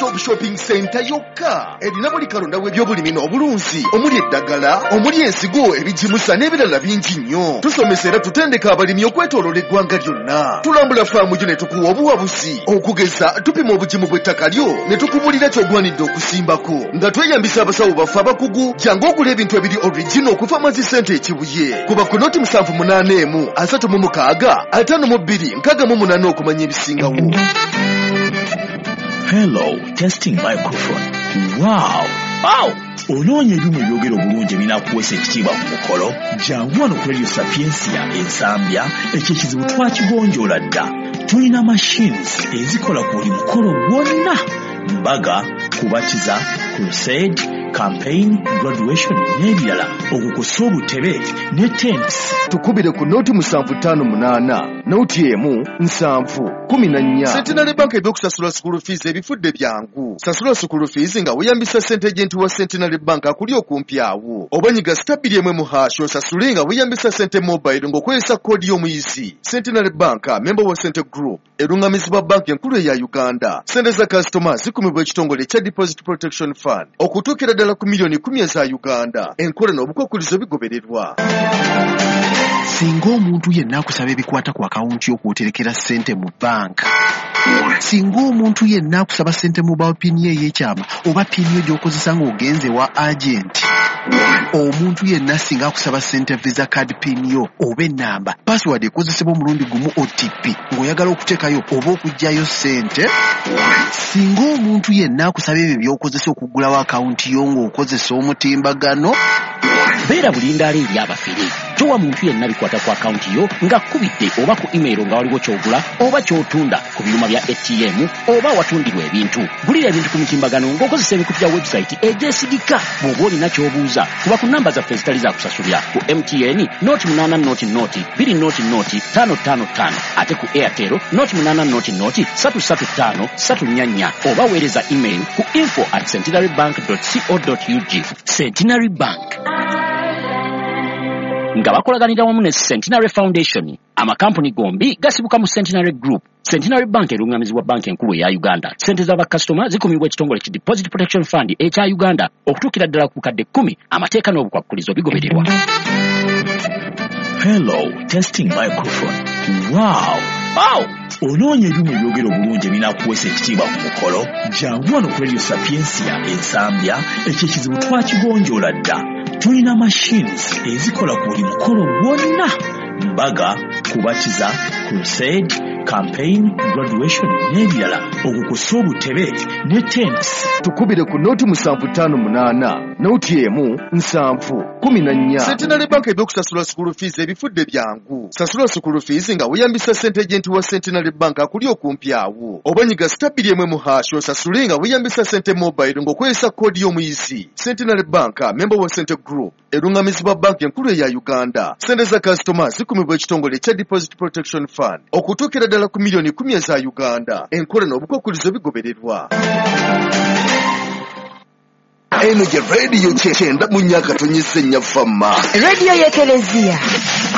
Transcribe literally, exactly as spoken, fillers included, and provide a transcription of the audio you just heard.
Stop Shopping Center yokka erina buli kalonda w'ebyobulimi n'obulunzi omuli eddagala omuli ensigo ebijimusa n'ebirala bingi nnyo. Tusomesa era tutendeka abalimi okwetooloola eggwanga lyonna. Tulambula faamu gyo ne tukuwa obuwabuzi okugeza tupima obugimu bw'ettaka lyo ne tukubulira ky'ogwanidde okusimbako nga tweyambisa abasawo baffe abakugu. Jangu ogula ebintu ebiri original okuva Mazi Center ekibuye. Kuba ku noti musanvu munaana emu asatu mu mukaaga ataano mu bbiri nkaaga mu munaana okumanya ebisingawo. Hello, testing microphone. Wow! Wow! Onoonya ebyuma ebyogera obulungi ebinaakuweesa ekitiibwa ku mukolo. Jangu wano ku Radio Sapiensia ensambya ekyo ekizibu twakigonjoola dda. Tulina machines ezikola ku buli mukolo gwonna. Mbaga, kubatiza, crusade, campaign, graduation n'ebirala. Okukusa obutebe ne tents. Tukubire ku noti musanvu ttaano munaana noti emu nsanvu kumi na nnya. Centenary Bank ebyokusasula school fees ebifudde byangu. Sasula school fees nga weeyambisa ssente agenti wa Centenary Bank akuli okumpi awo. Oba nyiga stabiri emwe mu hash osasule nga weeyambisa ssente mobile ng'okozesa koodi y'omuyizi. Centenary Bank member wa Center Group erungamizibwa banki enkulu eya Uganda. Ssente za customer zikumibwa ekitongole kya Deposit Protection Fund okutuukira ddala ku miliyoni kumi eza Uganda. Enkola n'obukwakkulizo bigobererwa. Singa omuntu yenna akusaba ebikwata ku akawunti y'okwoterekera ssente mu banka. Singa omuntu yenna akusaba ssente mobile pin ye ey'ekyama oba pin yo gy'okozesa ng'ogenze wa agent. Omuntu yenna singa akusaba ssente visa card pin yo oba ennamba password ekozesebwa omulundi gumu O T P ng'oyagala okuteekayo oba okuggyayo ssente. Singa omuntu yenna akusaba ebyo by'okozesa okuggulawo akawunti yo ng'okozesa omutimbagano. Beera bulindaala eri abafere. Towa muntu yenna bikwata ku akawunti yo nga kubidde oba ku email nga waliwo ky'ogula oba ky'otunda ku byuma bya A T M oba watundirwa ebintu. Gulira ebintu ku mutimbagano ng'okozesa emikutu gya website egyesigika. Bw'oba olina ky'obuuza kuba ku namba zaffe ezitali za kusasulira ku M T N noti munaana noti noti bbiri noti noti ttaano ttaano ttaano ate ku Airtel noti munaana noti noti ssatu ssatu ttaano ssatu nnya nnya oba weereza email ku info at centenarybank dot co dot u g. Centenary Bank nga bakolaganira wamu ne Centenary Foundation, amakampuni gombi gasibuka mu Centenary Group. Centenary Bank erungamizibwa banki enkulu eya Uganda. Ssente z'abakasitoma zikumibwa ekitongole ki Deposit Protection Fund ekya Uganda okutuukira ddala ku bukadde kkumi. Amateeka n'obukwakkulizo bigobererwa. Hello, testing microphone. Wow! Wow! Onoonya ebyuma ebyogera obulungi ebinaakuweesa ekitiibwa ku mukolo. Jangu wano ku Radio Sapiensia ensambya ekyo ekizibu twakigonjoola dda. Tulina machines ezikola ku buli mukolo gwonna. Mbaga, kubatiza, crusade, campaign, graduation n'ebirala. Okukusa obutebe ne tents. Tukubire ku noti musanvu ttaano munaana noti emu nsanvu kumi na nnya. Centenary Bank ebyokusasula school fees ebifudde byangu. Sasula school fees nga weeyambisa ssente agenti wa Centenary Bank akuli okumpi awo. Oba nyiga stabiri emwe mu hash osasule nga weeyambisa ssente mobile ng'okozesa koodi y'omuyizi. Centenary Bank member wa Center Group erungamizibwa banki enkulu eya Uganda. Ssente za customer zikumibwa ekitongole kya Deposit Protection Fund okutuukira ddala ku miliyoni kumi eza Uganda. Enkola n'obukwakkulizo bigobererwa. Eno gye radio kyenda mu nnyaka tonyese nnya famma. Radio y'Ekelezia.